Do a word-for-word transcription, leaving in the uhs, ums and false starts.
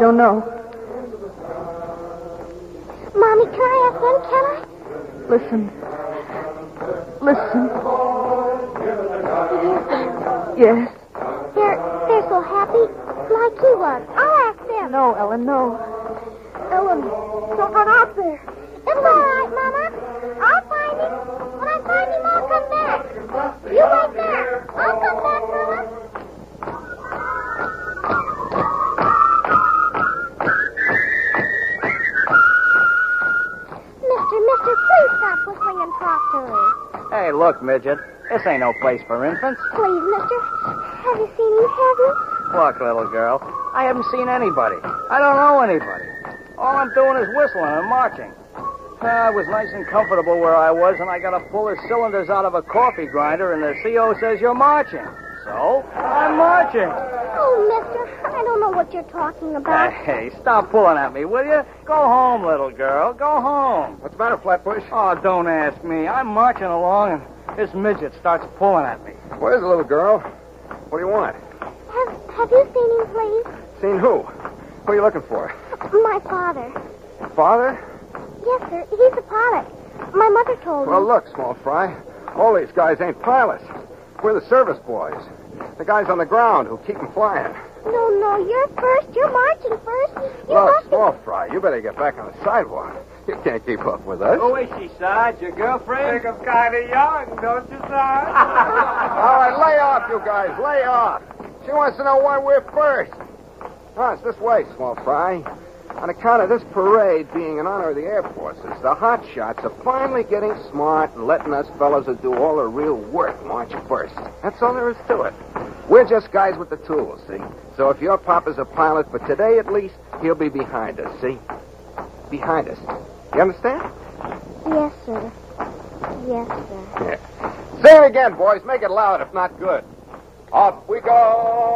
don't know. Mommy, can I have one, can I? Listen. Listen. Yes. They're, they're so happy, like he was. I'll ask them. No, Ellen, no. Ellen, don't run out there. It's all right, Mama. I'll find him. When I find him, I'll come back. You wait there. I'll come back, Mama. Mister, mister, please stop whistling and talk to me. Hey, look, midget. This ain't no place for infants. Please, mister. Have you seen him, have you? Look, little girl, I haven't seen anybody. I don't know anybody. All I'm doing is whistling and marching. I was nice and comfortable where I was, and I got to pull the cylinders out of a coffee grinder, and the C O says you're marching. So, I'm marching. Oh, mister, I don't know what you're talking about. Hey, stop pulling at me, will you? Go home, little girl. Go home. What's the matter, Flatbush? Oh, don't ask me. I'm marching along, and this midget starts pulling at me. Where's the little girl? What do you want? Have, have you seen him, please? Seen who? Who are you looking for? My father. Father? Yes, sir. He's a pilot. My mother told Well, me. look, small fry. All these guys ain't pilots. We're the service boys. The guys on the ground who keep them flying. No, no, you're first. You're marching first. You Look, must small fry, you better get back on the sidewalk. You can't keep up with us. Who is she, Sarge? Your girlfriend? Think I'm kind of young, don't you, Sarge? All right, lay off, you guys. Lay off. She wants to know why we're first. Oh, it's this way, small fry. On account of this parade being in honor of the Air Forces, the hot shots are finally getting smart and letting us fellas who do all the real work march first. That's all there is to it. We're just guys with the tools, see? So if your papa's a pilot, for today at least, he'll be behind us, see? Behind us. You understand? Yes, sir. Yes, sir. Yeah. Say it again, boys. Make it loud, if not good. Off we go.